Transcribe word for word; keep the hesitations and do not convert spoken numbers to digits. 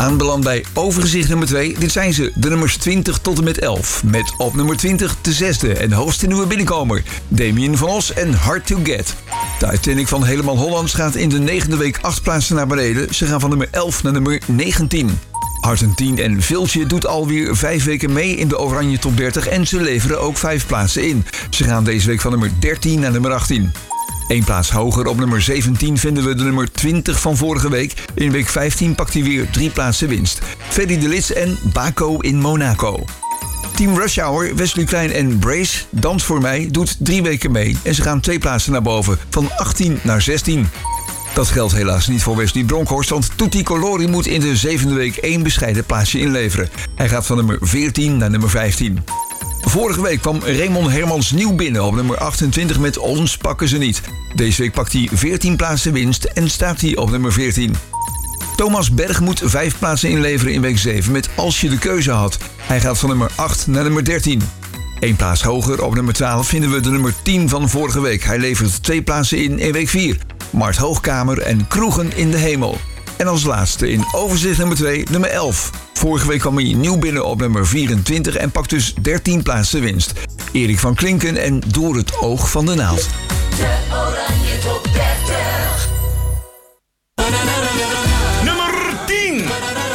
Aanbeland bij overzicht nummer twee. Dit zijn ze, de nummers twintig tot en met elf. Met op nummer twintig de zesde en hoogste nieuwe binnenkomer. Damien van Os en Hard to Get. De Titanic van Helemaal Hollands gaat in de negende week acht plaatsen naar beneden. Ze gaan van nummer elf naar nummer negentien. Argentien en Viltje doet alweer vijf weken mee in de Oranje Top dertig en ze leveren ook vijf plaatsen in. Ze gaan deze week van nummer dertien naar nummer achttien. Eén plaats hoger op nummer zeventien vinden we de nummer twintig van vorige week. In week vijftien pakt hij weer drie plaatsen winst. Ferdy de Lits en Baco in Monaco. Team Rush Hour, Wesley Klein en Brace, Dans voor mij, doet drie weken mee. En ze gaan twee plaatsen naar boven, van achttien naar zestien. Dat geldt helaas niet voor Wesley Bronkhorst, want Tutti Colori moet in de zevende week één bescheiden plaatsje inleveren. Hij gaat van nummer veertien naar nummer vijftien. Vorige week kwam Raymond Hermans nieuw binnen op nummer achtentwintig met Ons pakken ze niet. Deze week pakt hij veertien plaatsen winst en staat hij op nummer veertien. Thomas Berg moet vijf plaatsen inleveren in week zeven met Als je de keuze had. Hij gaat van nummer acht naar nummer dertien. Eén plaats hoger op nummer twaalf vinden we de nummer tien van vorige week. Hij levert twee plaatsen in in week vier. Mart Hoogkamer en Kroegen in de Hemel. En als laatste in overzicht nummer twee, nummer elf. Vorige week kwam hij nieuw binnen op nummer vierentwintig en pakt dus dertien plaatsen winst. Erik van Klinken en Door het oog van de naald. De Oranje Top dertig.